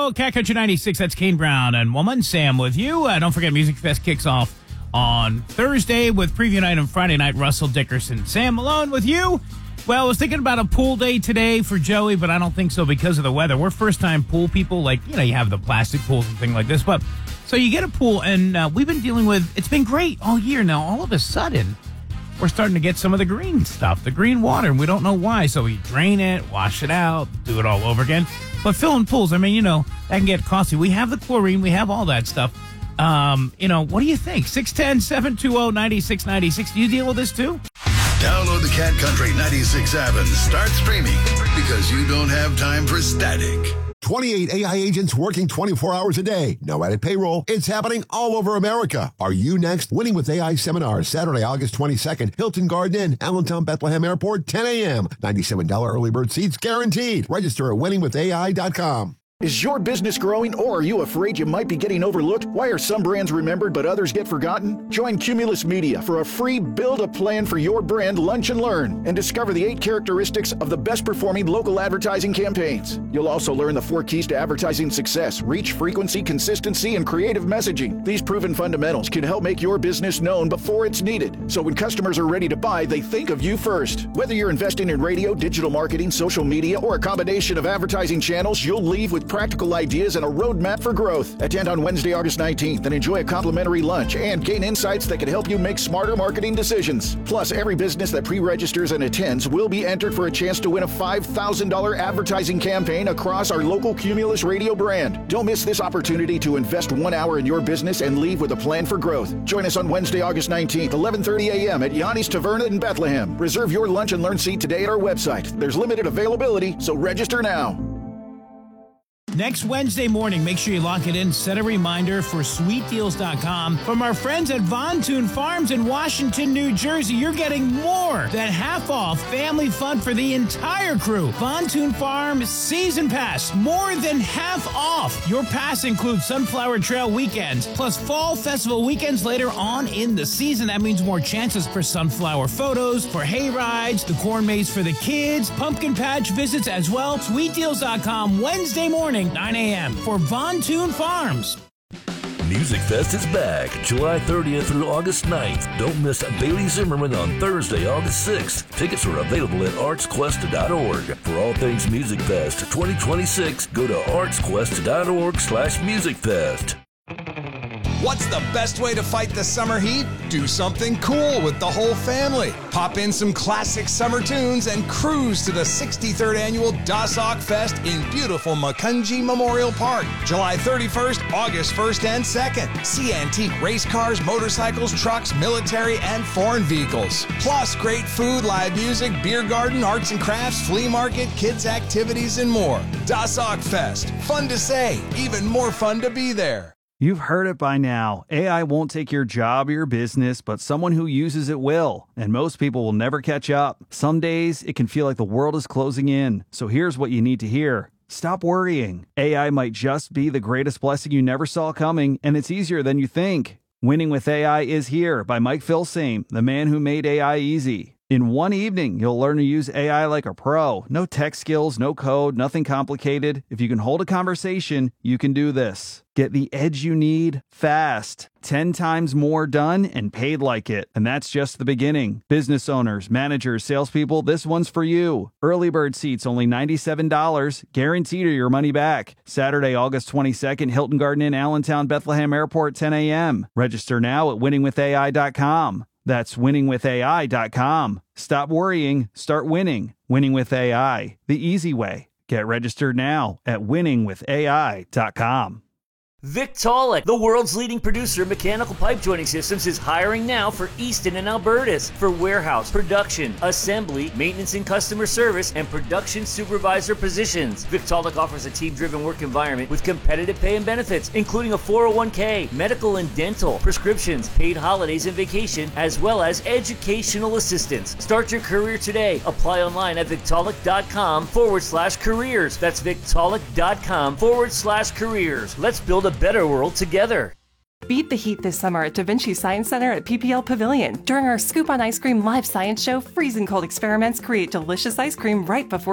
Hello, Cat Country 96. That's Kane Brown and Woman. Sam with you. Don't forget, Music Fest kicks off on Thursday with preview night on Friday night. Russell Dickerson. Sam Malone with you. Well, I was thinking about a pool day today for Joey, but I don't think so because of the weather. We're first-time pool people. Like, you have the plastic pools and things like this. But so you get a pool, and we've been dealing with, it's been great all year. Now, all of a sudden, we're starting to get some of the green stuff, the green water, and we don't know why. So we drain it, wash it out, do it all over again. But filling pools, that can get costly. We have the chlorine, we have all that stuff. What do you think? 610-720-9696. Do you deal with this too? Download the Cat Country 96 app and start streaming because you don't have time for static. 28 AI agents working 24 hours a day. No added payroll. It's happening all over America. Are you next? Winning with AI seminar, Saturday, August 22nd, Hilton Garden Inn, Allentown, Bethlehem Airport, 10 a.m. $97 early bird seats guaranteed. Register at winningwithai.com. Is your business growing, or are you afraid you might be getting overlooked? Why are some brands remembered but others get forgotten? Join Cumulus Media for a free Build a Plan for Your Brand Lunch and Learn and discover the 8 characteristics of the best performing local advertising campaigns. You'll also learn the 4 keys to advertising success: reach, frequency, consistency, and creative messaging. These proven fundamentals can help make your business known before it's needed. So when customers are ready to buy, they think of you first. Whether you're investing in radio, digital marketing, social media, or a combination of advertising channels, you'll leave with practical ideas and a roadmap for growth. Attend on Wednesday, August 19th and enjoy a complimentary lunch and gain insights that can help you make smarter marketing decisions. Plus, every business that pre-registers and attends will be entered for a chance to win a $5,000 advertising campaign across our local Cumulus radio brand. Don't miss this opportunity to invest 1 hour in your business and leave with a plan for growth. Join us on Wednesday, August 19th, 11:30 a.m. at Yanni's Taverna in Bethlehem. Reserve your lunch and learn seat today at our website. There's limited availability, so register now. Next Wednesday morning, make sure you lock it in. Set a reminder for sweetdeals.com. From our friends at Von Thun Farms in Washington, New Jersey, you're getting more than half off family fun for the entire crew. Von Thun Farms Season Pass, more than half off. Your pass includes Sunflower Trail weekends, plus Fall Festival weekends later on in the season. That means more chances for sunflower photos, for hay rides, the corn maze for the kids, pumpkin patch visits as well. Sweetdeals.com, Wednesday morning, 9 a.m. for Von Thun Farms. Music Fest is back July 30th through August 9th. Don't miss Bailey Zimmerman on Thursday, August 6th. Tickets are available at artsquest.org. For all things Music Fest 2026, go to artsquest.org/musicfest. What's the best way to fight the summer heat? Do something cool with the whole family. Pop in some classic summer tunes and cruise to the 63rd annual Dossock Fest in beautiful Macungie Memorial Park, July 31st, August 1st and 2nd. See antique race cars, motorcycles, trucks, military, and foreign vehicles. Plus great food, live music, beer garden, arts and crafts, flea market, kids' activities, and more. Dossock Fest. Fun to say, even more fun to be there. You've heard it by now. AI won't take your job or your business, but someone who uses it will. And most people will never catch up. Some days, it can feel like the world is closing in. So here's what you need to hear. Stop worrying. AI might just be the greatest blessing you never saw coming, and it's easier than you think. Winning with AI is here by Mike Filsaime, the man who made AI easy. In one evening, you'll learn to use AI like a pro. No tech skills, no code, nothing complicated. If you can hold a conversation, you can do this. Get the edge you need fast. 10 times more done and paid like it. And that's just the beginning. Business owners, managers, salespeople, this one's for you. Early bird seats only $97. Guaranteed or your money back. Saturday, August 22nd, Hilton Garden Inn, Allentown, Bethlehem Airport, 10 a.m. Register now at winningwithai.com. That's winningwithai.com. Stop worrying, start winning. Winning with AI, the easy way. Get registered now at winningwithai.com. Victaulic, the world's leading producer of mechanical pipe joining systems, is hiring now for Easton and Albertus for warehouse, production, assembly, maintenance and customer service, and production supervisor positions. Victaulic offers a team-driven work environment with competitive pay and benefits, including a 401k, medical and dental, prescriptions, paid holidays and vacation, as well as educational assistance. Start your career today. Apply online at victaulic.com/careers. That's victaulic.com/careers. Let's build a better world together. Beat the heat this summer at Da Vinci Science Center at PPL Pavilion. During our Scoop on Ice Cream live science show, freezing cold experiments create delicious ice cream right before